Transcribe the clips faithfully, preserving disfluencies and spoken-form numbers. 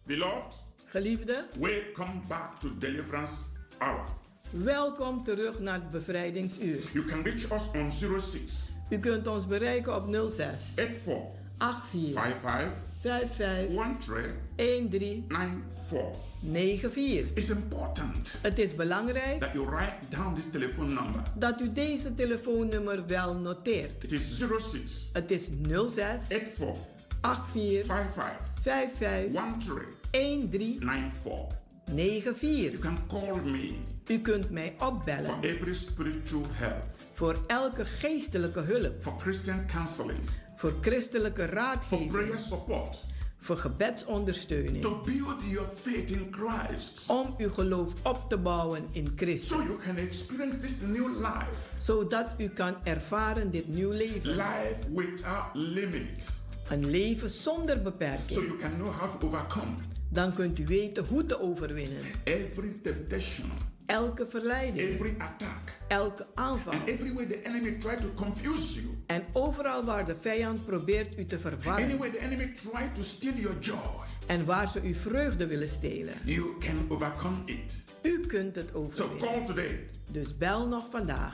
Beloved, Geliefde, welcome back to Deliverance Hour. welkom terug naar het bevrijdingsuur. You can reach us on zero six U kunt ons bereiken op nul zes eight four acht vier five five vijf vijf one three een drie nine four. negen vier. It's important Het is belangrijk that you write down this telephone number. dat u deze telefoonnummer wel noteert. It is zero six Het is nul zes eight four acht vier five five vijf vijf one three een drie nine four. negen vier. You can call me U kunt mij opbellen for every spiritual help, voor elke geestelijke hulp, for Christian counseling, voor christelijke for raadgeving, prayer support, voor gebedsondersteuning, to build your faith in Christ, om uw geloof op te bouwen in so Christus, you can experience this new life, zodat u kan ervaren dit nieuw leven. life without limit, Een leven zonder so beperking. you can know how to overcome Dan kunt u weten hoe te overwinnen. every temptation, Elke verleiding, every attack, elke aanval. and every way the enemy tried to confuse you, En overal waar de vijand probeert u te verwarren. anyway the enemy tried to steal your joy, En waar ze uw vreugde willen stelen. you can overcome it. U kunt het So overwinnen. call today. Dus bel nog vandaag.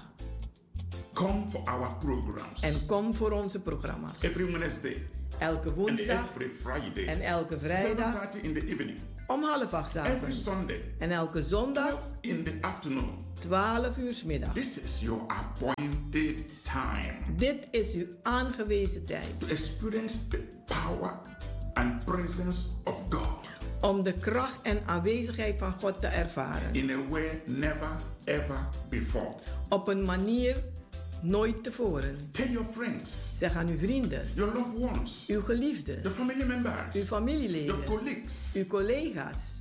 Come for our programs En kom voor onze programma's. every Wednesday Elke and woensdag every Friday, en elke vrijdag seven thirty in the evening, om half acht every avonds. Sunday, En elke zondag twelve in the afternoon. twaalf uur 's middag. This is your appointed time Dit is uw aangewezen tijd. to experience the power and presence of God Om de kracht en aanwezigheid van God te ervaren. in a way never ever before. Op een manier nooit tevoren. Tell your friends, Zeg aan uw vrienden, your loved ones, uw geliefden, your family uw members, your familieleden, colleagues uw collega's.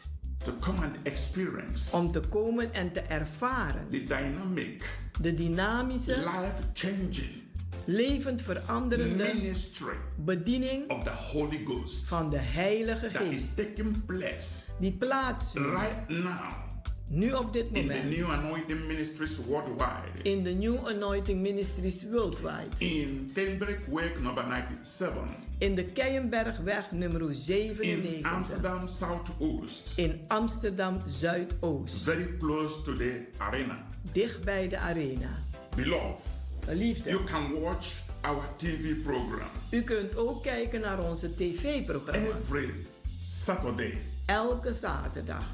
to come and experience Om te komen en te ervaren the dynamic, de dynamische, life-changing levend veranderende ministry bediening of the Holy Ghost van de Heilige that is Geest. taking place Die plaatsvindt right now nu op dit in the moment new anointing ministries worldwide. in de New Anointing Ministries Worldwide. In Tenbreek Way number ninety-seven. In de Keienbergweg nummer In zevenennegentig. Amsterdam Southoost. In Amsterdam Zuidoost. Very close to the arena. Dicht bij de arena. Beloved, Geliefde, you can watch our T V program u kunt ook kijken naar onze tv-programma's. every Saturday Elke zaterdag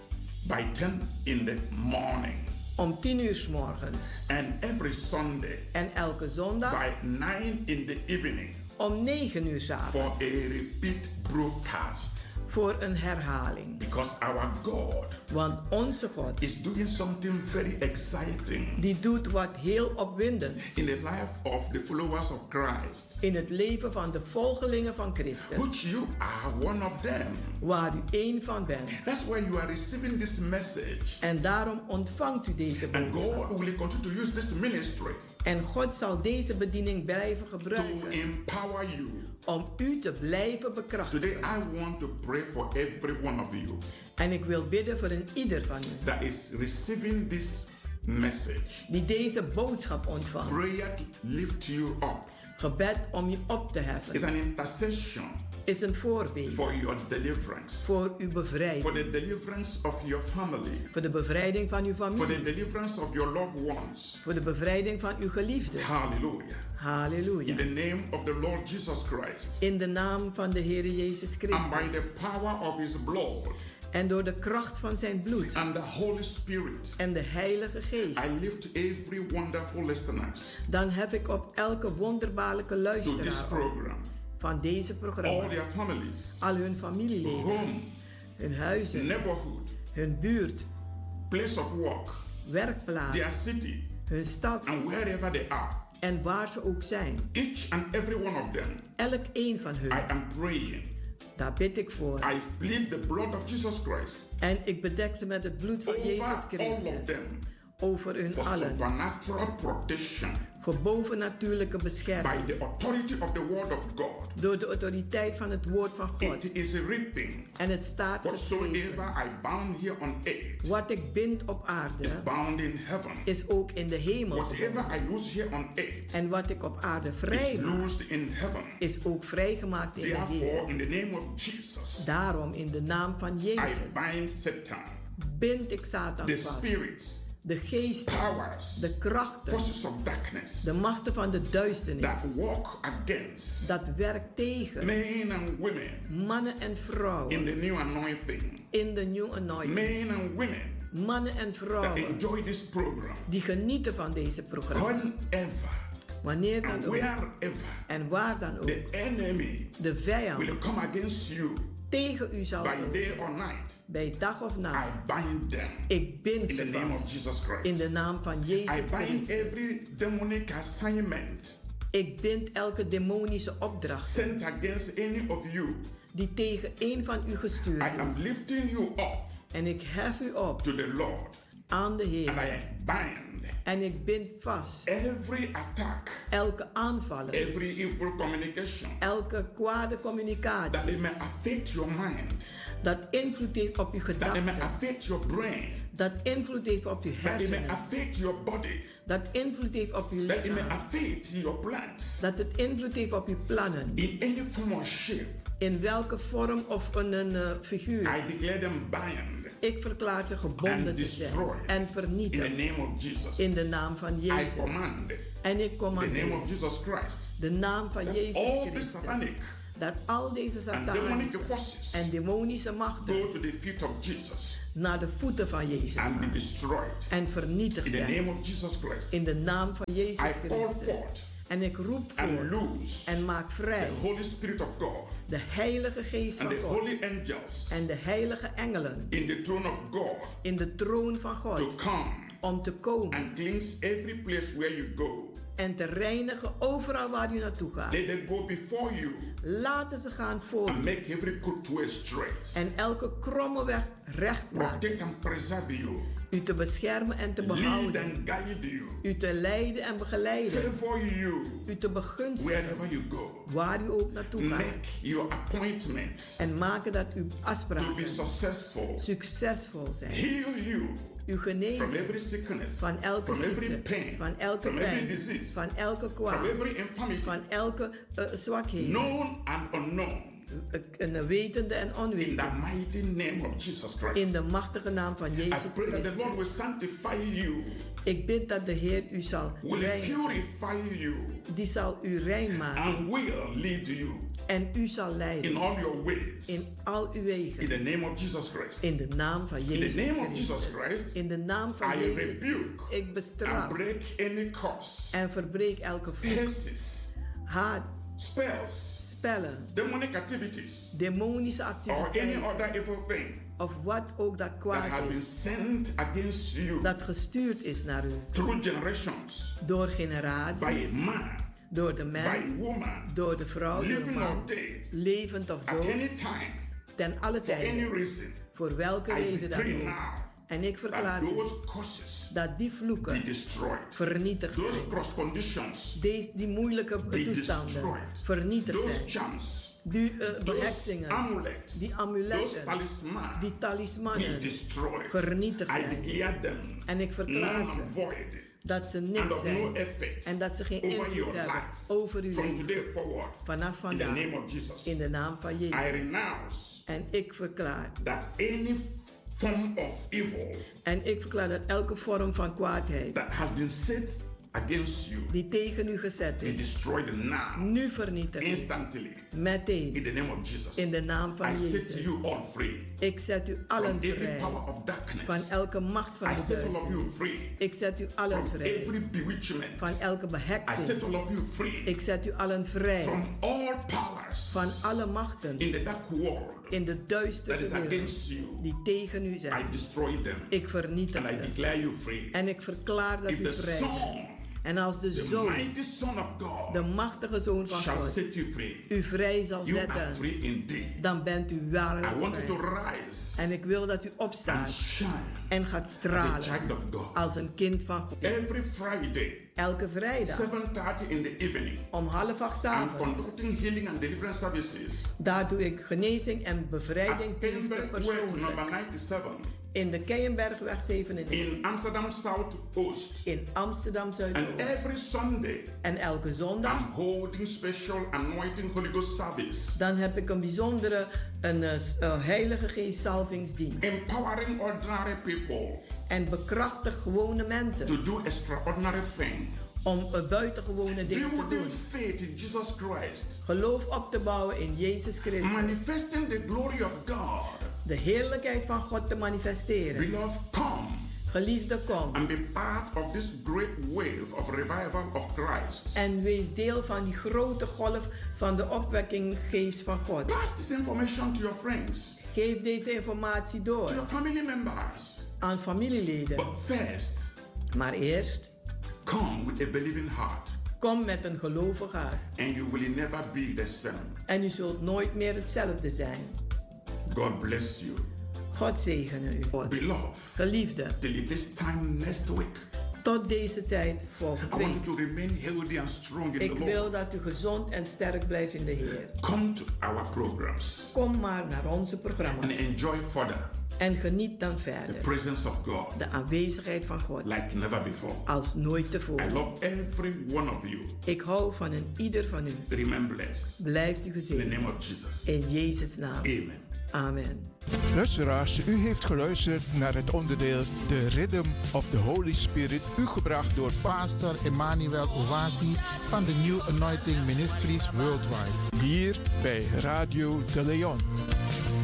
by ten in the morning om tien uur 's morgens. and every Sunday En elke zondag by nine in the evening om negen uur 's for avonds. a repeat broadcast. Voor een herhaling. Because our God Want onze God, is doing something very exciting die doet wat heel opwindends. in the life of the followers of Christ, In het leven van de volgelingen van Christus. which you are one of them. Waar u één van bent. That's why you are receiving this message. En daarom ontvangt u deze And boodschap. God will continue to use this ministry En God zal deze bediening blijven to gebruiken. empower you. Om u te blijven bekrachtigen. Today I want to pray for every one of you En ik wil bidden voor een ieder van u. that is receiving this message. Die deze boodschap ontvangt. Prayer to lift you up Gebed om je op te is heffen. an intercession Is een voorbeeld. for your deliverance, Voor uw for bevrijding. the deliverance of your family, Voor de bevrijding van uw for the familie. deliverance of your loved ones. Voor de bevrijding van uw geliefden. Hallelujah. In Halleluja. the name of the Lord Jesus Christ In de naam van de Heer Jezus and by Christus. the power of his blood En door de kracht van zijn bloed. and the Holy Spirit, En de Heilige Geest. I lift every wonderful listeners Dan hef ik op elke wonderbaarlijke to this luisteraar op program, van deze all programma. their families, Al hun familieleden, home, hun huizen, neighborhood, hun buurt, place of work, werkplaats, their city, hun stad and wherever they are. en waar ze ook zijn. Each and every one of them, Elk een van I hun, am praying. daar bid ik voor. I plead the blood of Jesus Christ En ik bedek ze met het bloed van over Jezus all of Christus. them Over hun for allen. supernatural protection voor bovennatuurlijke bescherming. by the authority of the word of God. Door de autoriteit van het woord van God. It is written, En het staat geschreven. whatsoever I bound here on earth Wat ik bind op aarde, is bound in heaven. is ook in de hemel gebonden. Whatever I loose here on earth En wat ik op aarde is vrij maak, loosed in heaven. is ook vrijgemaakt in de hemel. Therefore, in the name of Jesus, Daarom, in de naam van I Jezus, bind Satan, bind ik Satan the vast. spirits, De geesten, powers, de krachten, forces of darkness de machten van de duisternis, that walk against dat werkt tegen men and women mannen en in vrouwen the new anointing. in de New Anointing. Men and women Mannen en that vrouwen enjoy this program. die genieten van deze programma. Whenever Wanneer dan and ook wherever en waar dan ook the enemy de vijand will come against you tegen u zal by komen, day or night, bij dag of I nacht, bind them ik bind in the ze name of vast Jesus Christ. in de naam van I Jezus bind Christus. every demonic assignment Ik bind elke demonische opdracht sent against any of you. die tegen een van u gestuurd I am is. lifting you up En ik hef u op to the Lord, aan de and Heer. I bind En ik bind vast every attack, elke aanvallen, every evil communication elke kwade that communicatie it may affect your mind, dat invloed heeft op uw that it may gedachten, affect your brain, dat invloed heeft op uw that it may hersenen, affect your body, dat invloed heeft op uw that it may lichaam, affect your plans dat het invloed heeft op uw plannen, in any form or shape. in welke vorm of een, een uh, figuur. I declare them bind Ik verklaar ze gebonden and te zijn destroy en in the vernietigen name of Jesus. in de naam van I Jezus. command En ik the name commandeer of Jesus Christ de naam van that Jezus all the Christus satanic dat al deze and demonic satanische forces en demonische machten go to the feet of Jesus naar de voeten van Jezus and be gaan destroyed en vernietigd in the zijn name of Jesus Christ. in de naam van Jezus I call Christus. forth En ik roep and voort loose en maak vrij the Holy Spirit of God de Heilige Geest and van the God holy angels en de heilige engelen in the throne of God in de troon van to God come om te komen and cleanse every place where you go. en te reinigen overal waar u naartoe gaat. Let them go before you Laten ze gaan voor and u make every crooked way straight. en elke kromme weg recht maken. Protect and preserve you. U te beschermen en te Lead behouden. and guide you. U te leiden en begeleiden. Favor you U te begunstigen wherever you go. waar u ook naartoe gaat. Make your appointments En maken dat uw to be afspraken successful. succesvol zijn. Heal you U from genezen every sickness, van elke from every ziekte, pain, van elke from every pijn, disease, van elke from kwaal, every infirmity, van elke uh, zwakheid, known and unknown, uh, een wetende en in the onwetende. mighty name of Jesus In Christ. de machtige naam van I Jezus pray that the Lord will Christus. sanctify you, Ik bid dat de Heer u zal will reinigen. purify you, Die zal u rein maken and will lead you en u zal in leiden all your ways. in al uw In wegen. the name of Jesus Christ. In de naam van In the Jezus name of Jesus Christus. Christ, In de naam van I Jezus rebuke ik and bestraf break any curse, en verbreek elke vloek, curses, haat, spells, spellen, demonic activities, demonische or any activiteiten other evil thing of wat ook dat that kwaad has been is, sent against you dat gestuurd is naar u through generations door by generaties, a man, door de by mens, a woman, door de vrouw, door de living or man, dead, levend of at dood, any time, ten alle for any tijden, reason. voor welke I reden dan decree ook. now En ik that verklaar u those curses dat die be vloeken destroyed. vernietigd Those zijn. cross conditions Deze, die moeilijke be toestanden destroyed. vernietigd Those zijn. charms, Die uh, those beheksingen, amulets, die those amuletten, talismans die be talismannen destroyed. vernietigd I zijn. declare them En ik verklaar null ze and void dat ze and niks of no zijn effect en dat ze geen over invloed your hebben life over uw from leven. today forward. Vanaf In the vandaag, name of Jesus, in de naam van I Jezus. renounce En ik verklaar, that any form of evil en ik verklaar dat elke vorm van kwaadheid that has been set against you die tegen u gezet be is, destroyed now, nu vernietigd is. instantly, Meteen, in the name of Jesus. in de naam van I set Jezus. you all free Ik zet u allen from every vrij power of darkness. van elke macht van I de set all of duisternis. you free Ik zet u allen from vrij every bewitchment. van elke I beheksing. set all of you free Ik zet u allen vrij from all powers van alle machten in the dark world in de that duistere is wereld against you. die tegen u I zijn. destroy them Ik vernietig and I ze. declare you free. En ik verklaar dat If u the vrij bent. Son En als de the Zoon, mighty Son of God, de machtige Zoon van shall God, set you free. u vrij zal You are zetten, free indeed. dan bent u I waarlijk want you to vrij. rise En ik wil dat u and opstaat shine en gaat as a stralen child of God. als een kind van God. Every Friday, Elke vrijdag seven thirty in the evening, om half acht 's I'm avonds. conducting healing and deliverance services Daar doe ik genezing en at bevrijdingsdiensten Kenberg Work persoonlijk. number ninety-seven In de Keienbergweg zevenennegentig. in Amsterdam South Oost. In Amsterdam And Zuidoost. every Sunday, En elke zondag I'm holding special anointing Holy Ghost service, dan heb ik een bijzondere een, uh, uh, Heilige Geest salvingsdienst. empowering ordinary people En bekrachtig gewone mensen to do extraordinary things. om uh, buitengewone dingen te Building doen. faith in Jesus Christ, Geloof op te bouwen in Jezus Christus. manifesting the glory of God. De heerlijkheid van God te manifesteren. Beloved, come Geliefde, kom. and be part of this great wave of revival of Christ. En wees deel van die grote golf van de opwekking geest van God. Pass this information to your friends, Geef deze informatie to door your family members. aan familieleden. But first, Maar eerst, come with a believing heart, kom met een gelovig hart. and you will never be the same. En u zult nooit meer hetzelfde zijn. God bless you. God zegene u. Beloved, Geliefde, till this time next week, tot deze tijd I volgende want week. you to remain healthy and strong in Ik the wil Lord. dat u gezond en sterk blijft in de Heer. Come to our programs Kom maar naar onze and programma's enjoy further en geniet dan the verder presence of God de aanwezigheid van God like never before. als nooit I tevoren. love every one of you. Ik hou van een ieder van u. Remain blessed. Blijft u In the gezegend. name of Jesus. In Jezus' naam. Amen. Amen. Luisteraars, u heeft geluisterd naar het onderdeel The Rhythm of the Holy Spirit, u gebracht door Pastor Emmanuel Owasi van de New Anointing Ministries Worldwide. hier bij Radio de Leon.